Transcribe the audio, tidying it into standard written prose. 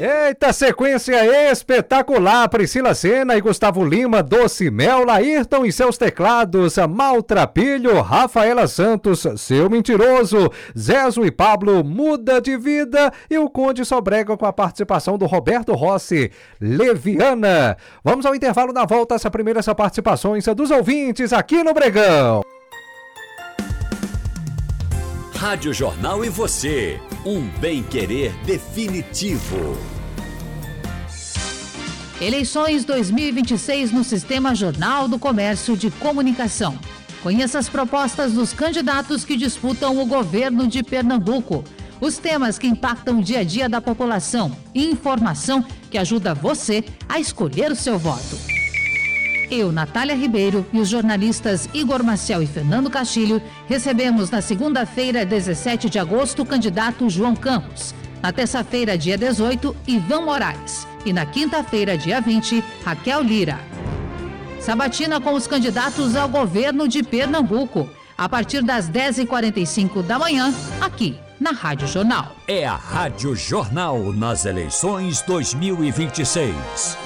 Eita, sequência espetacular! Priscila Sena e Gustavo Lima, Doce Mel, Laírton e seus teclados, Maltrapilho, Rafaela Santos, Seu Mentiroso, Zezo e Pablo, Muda de Vida e o Conde Sobrega com a participação do Roberto Rossi, Leviana. Vamos ao intervalo, na volta, essa participações dos ouvintes aqui no Bregão. Rádio Jornal e você, um bem-querer definitivo. Eleições 2026 no Sistema Jornal do Comércio de Comunicação. Conheça as propostas dos candidatos que disputam o governo de Pernambuco. Os temas que impactam o dia a dia da população e informação que ajuda você a escolher o seu voto. Eu, Natália Ribeiro, e os jornalistas Igor Maciel e Fernando Castilho recebemos na segunda-feira, 17 de agosto, o candidato João Campos. Na terça-feira, dia 18, Ivan Moraes. E na quinta-feira, dia 20, Raquel Lira. Sabatina com os candidatos ao governo de Pernambuco. A partir das 10h45 da manhã, aqui na Rádio Jornal. É a Rádio Jornal nas eleições 2026.